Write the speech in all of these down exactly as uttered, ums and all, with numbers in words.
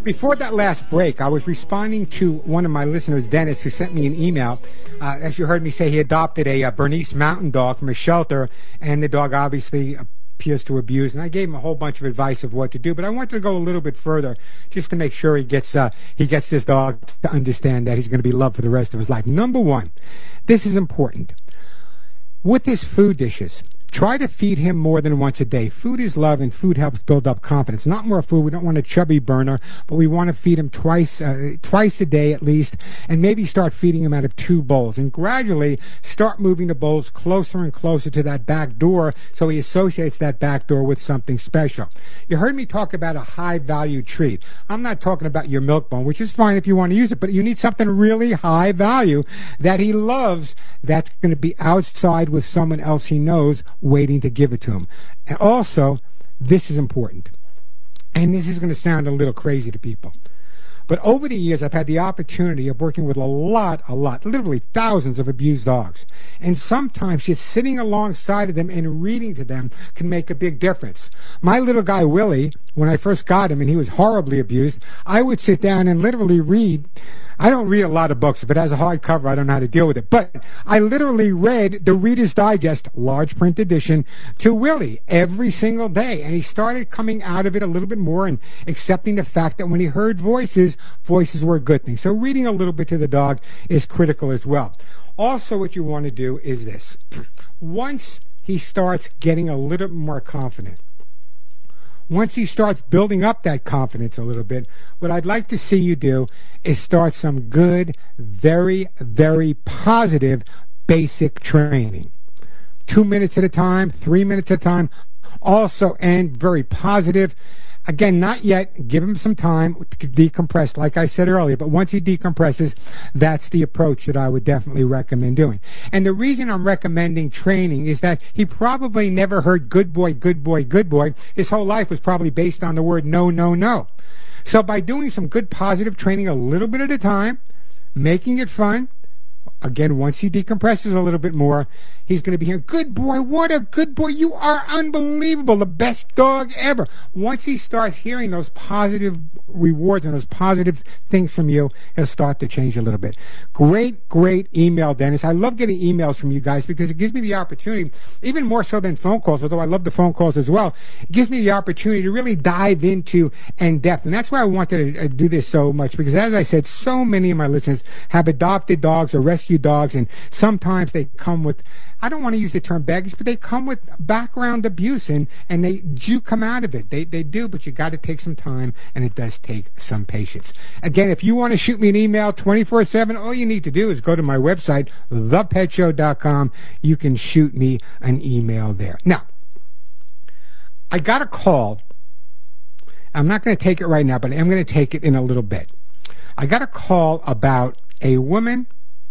Before that last break, I was responding to one of my listeners, Dennis, who sent me an email. Uh, as you heard me say, he adopted a, a Bernese Mountain Dog from a shelter, and the dog obviously appears to abuse. And I gave him a whole bunch of advice of what to do, but I wanted to go a little bit further just to make sure he gets uh, he gets this dog to understand that he's going to be loved for the rest of his life. Number one, this is important. With his food dishes, try to feed him more than once a day. Food is love, and food helps build up confidence. Not more food. We don't want a chubby burner, but we want to feed him twice, uh, twice a day at least, and maybe start feeding him out of two bowls. And gradually start moving the bowls closer and closer to that back door so he associates that back door with something special. You heard me talk about a high-value treat. I'm not talking about your milk bone, which is fine if you want to use it, but you need something really high value that he loves that's going to be outside with someone else he knows waiting to give it to him. And also, this is important. And this is going to sound a little crazy to people. But over the years, I've had the opportunity of working with a lot, a lot, literally thousands of abused dogs. And sometimes just sitting alongside of them and reading to them can make a big difference. My little guy, Willie, when I first got him and he was horribly abused, I would sit down and literally read. I don't read a lot of books, but as a hardcover, I don't know how to deal with it. But I literally read the Reader's Digest, large print edition, to Willie every single day. And he started coming out of it a little bit more and accepting the fact that when he heard voices, voices were a good thing. So reading a little bit to the dog is critical as well. Also, what you want to do is this. Once he starts getting a little more confident, once he starts building up that confidence a little bit, what I'd like to see you do is start some good, very, very positive basic training. Two minutes at a time, three minutes at a time. Also, and very positive. Again, not yet. Give him some time to decompress, like I said earlier. But once he decompresses, that's the approach that I would definitely recommend doing. And the reason I'm recommending training is that he probably never heard good boy, good boy, good boy. His whole life was probably based on the word no, no, no. So by doing some good positive training a little bit at a time, making it fun, again, once he decompresses a little bit more, he's going to be hearing, good boy, what a good boy, you are unbelievable, the best dog ever. Once he starts hearing those positive rewards and those positive things from you, he'll start to change a little bit. Great, great email, Dennis. I love getting emails from you guys because it gives me the opportunity, even more so than phone calls, although I love the phone calls as well, it gives me the opportunity to really dive into in depth. And that's why I wanted to do this so much, because as I said, so many of my listeners have adopted dogs or rescue dogs, and sometimes they come with, I don't want to use the term baggage, but they come with background abuse, and, and they do come out of it. They they do, but you got to take some time, and it does take some patience. Again, if you want to shoot me an email twenty-four seven, all you need to do is go to my website, the pet show dot com. You can shoot me an email there. Now, I got a call. I'm not going to take it right now, but I am going to take it in a little bit. I got a call about a woman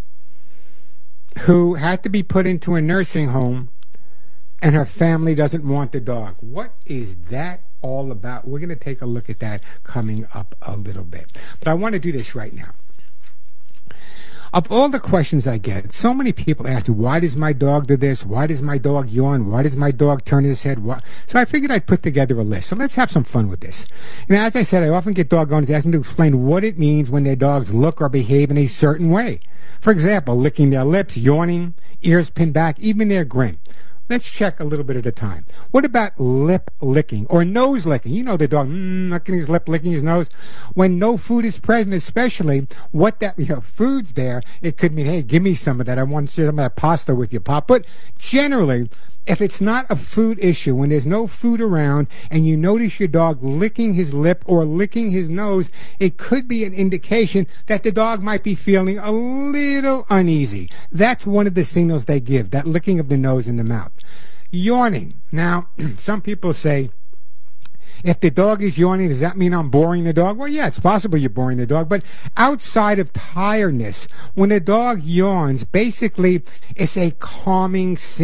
who had to be put into a nursing home, and her family doesn't want the dog. What is that all about? We're going to take a look at that coming up a little bit. But I want to do this right now. Of all the questions I get, so many people ask me, why does my dog do this? Why does my dog yawn? Why does my dog turn his head? Why? So I figured I'd put together a list. So let's have some fun with this. You know, as I said, I often get dog owners asking me to explain what it means when their dogs look or behave in a certain way. For example, licking their lips, yawning, ears pinned back, even their grin. Let's check a little bit at a time. What about lip licking or nose licking? You know the dog mm, licking his lip, licking his nose. When no food is present, especially what that, you know, food's there, it could mean, hey, give me some of that. I want some of that pasta with you, Pop. But generally, if it's not a food issue, when there's no food around and you notice your dog licking his lip or licking his nose, it could be an indication that the dog might be feeling a little uneasy. That's one of the signals they give, that licking of the nose and the mouth. Yawning. Now, some people say, if the dog is yawning, does that mean I'm boring the dog? Well, yeah, it's possible you're boring the dog, but outside of tiredness, when a dog yawns, basically it's a calming signal.